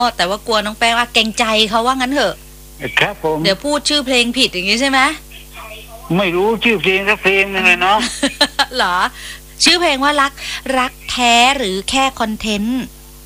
แต่ว่ากลัวน้องแป้งว่าเกรงใจเขาว่างั้นเถอะครับผมเดี๋ยวพูดชื่อเพลงผิดอย่างงี้ใช่ไหมไม่รู้ชื่อเพลงสักเพลงนึงเลยเนาะเหรอชื่อเพลงว่ารักแท้หรือแค่คอนเทนต์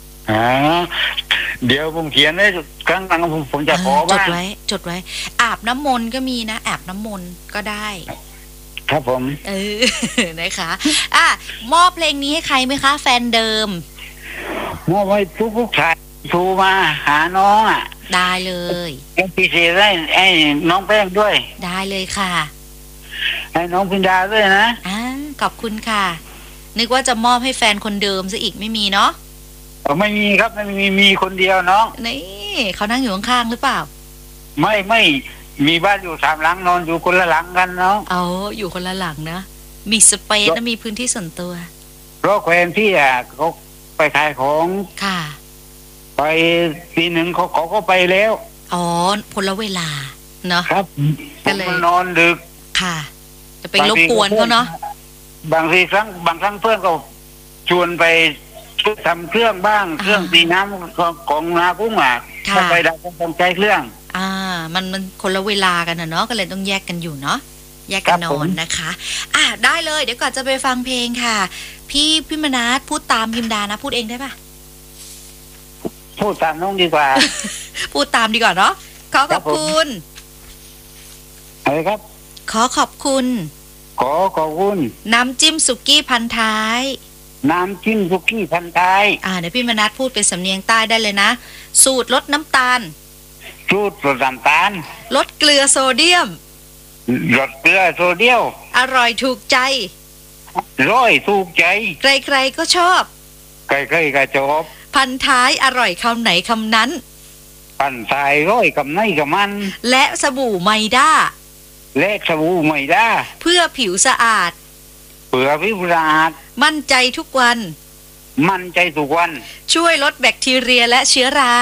เดี๋ยวผมเขียนไว้ครั้งหลังผมจะขอบ้างจดไว้อาบน้ำมนต์ก็มีนะอาบน้ำมนต์ก็ได้ครับผมนะคะมอบเพลงนี้ให้ใครไหมคะแฟนเดิมมอบให้ทุกชายโทรมาหาน้องได้เลยพิเศษให้น้องแป้งด้วยได้เลยค่ะให้น้องพินดาด้วยนะขอบคุณค่ะนึกว่าจะมอบให้แฟนคนเดิมซะอีกไม่มีเนาะไม่มีครับไม่มีคนเดียวน้องนี่เขานั่งอยู่ข้างๆหรือเปล่าไม่มีบ้านอยู่3 หลังนอนอยู่คนละหลังกันน้องอยู่คนละหลังนะมีสเปซและมีพื้นที่ส่วนตัวเพราะแฟนพี่เขาไปขายของค่ะไปปีหนึ่งเขาก็ไปแล้วพลเวลาเนาะครับก็เลยนอนดึกค่ะจะไปรบกวนเขาเนาะบางครั้งเพื่อนก็ชวนไปทำเครื่องบ้างเครื่องตีน้ำของนากุ้งถ้าไปได้ต้องใช้เครื่องมันคนละเวลากันนะเนาะก็เลยต้องแยกกันอยู่เนาะแยกกันนอนนะคะได้เลยเดี๋ยวก่อนจะไปฟังเพลงค่ะพี่มนัสพูดตามพิมดานะพูดเองได้ปะพูดตามน้องดีกว่าพูดตามดีกว่าเนาะขอบคุณอะไรครับขอบคุณน้ำจิ้มสุกี้พันท้ายน้ำจิ้มสุกี้พันท้ายเดี๋ยวพี่มนัสพูดเป็นสำเนียงใต้ได้เลยนะสูตรลดน้ำตาลสูตรลดน้ำตาลลดเกลือโซเดียมอร่อยถูกใจใครๆก็ชอบใครๆก็ชอบพันท้ายอร่อยคำไหนคำนั้นพันท้ายร้อยคำไหนคำมันและสบู่ไมด้าเพื่อผิวสะอาดมั่นใจทุกวันช่วยลดแบคทีเรียและเชื้อรา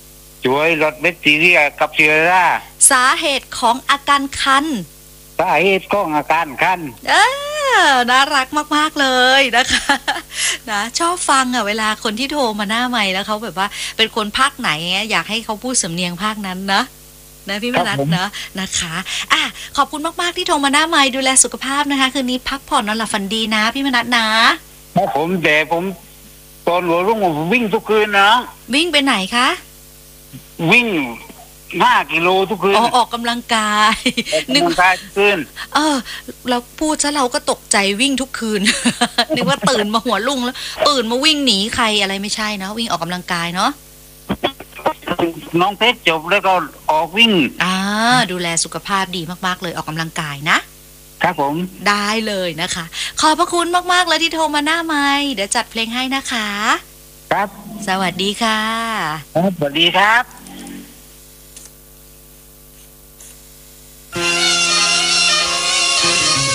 สาเหตุของอาการคันน่ารักมากๆเลยนะคะนะชอบฟังเวลาคนที่โทรมาหน้าไมค์แล้วเขาแบบว่าเป็นคนภาคไหนอยากให้เขาพูดสำเนียงภาคนั้นนะพี่มนัสนะนะคะขอบคุณมากๆที่โทรมาหน้าไมค์ดูแลสุขภาพนะคะคืนนี้พักผ่อนนอนหลับฝันดีนะพี่มนัสนะครับผมตอนหัวรุ่งผมวิ่งทุกคืนนะวิ่งไปไหนคะวิ่ง5 กิโลทุกคืนออกกำลังกายนึกว่าทุกคืนเราพูดซะเราก็ตกใจวิ่งทุกคืนนึกว่าตื่นมาหัวรุ่งแล้วตื่นมาวิ่งหนีใครอะไรไม่ใช่นะวิ่งออกกำลังกายเนาะน้องเพชรจบแล้วก็ออกวิ่งดูแลสุขภาพดีมากๆเลยออกกำลังกายนะครับผมได้เลยนะคะขอบพระคุณมากๆเลยที่โทรมาหน้าไมค์เดี๋ยวจัดเพลงให้นะคะครับสวัสดีค่ะสวัสดีครับ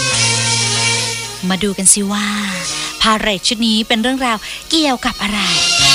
มาดูกันสิว่าพาเหรดชุดนี้เป็นเรื่องราวเกี่ยวกับอะไร